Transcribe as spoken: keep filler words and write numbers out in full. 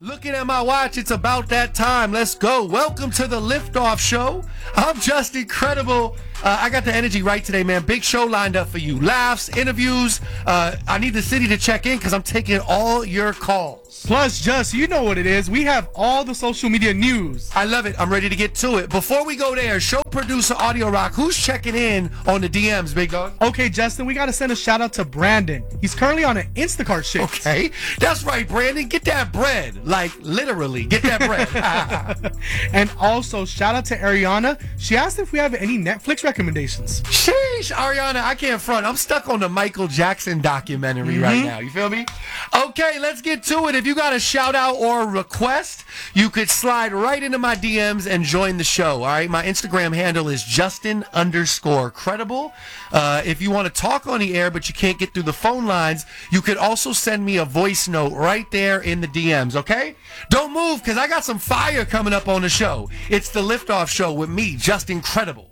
Looking at my watch, it's about that time. Let's go. Welcome to the Liftoff Show. I'm just incredible. Uh, I got the energy right today, man. Big show lined up for you. Laughs, interviews. Uh, I need the city to check in because I'm taking all your calls. Plus, just, you know what it is. We have all the social media news. I love it. I'm ready to get to it. Before we go there, show producer Audio Rock, who's checking in on the D Ms, big dog? Okay, Justin, we got to send a shout out to Brandon. He's currently on an Instacart shift. Okay. That's right, Brandon. Get that bread. Like, literally, get that bread. And also, shout out to Ariana. She asked if we have any Netflix recommendations. Sheesh, Ariana, I can't front. I'm stuck on the Michael Jackson documentary mm-hmm. right now. You feel me? Okay, let's get to it. If you got a shout out or a request, you could slide right into my D Ms and join the show. All right, my Instagram handle is Justin underscore credible. Uh, if you want to talk on the air but you can't get through the phone lines, you could also send me a voice note right there in the D Ms. Okay, don't move because I got some fire coming up on the show. It's the Liftoff Show with me, Justin Credible.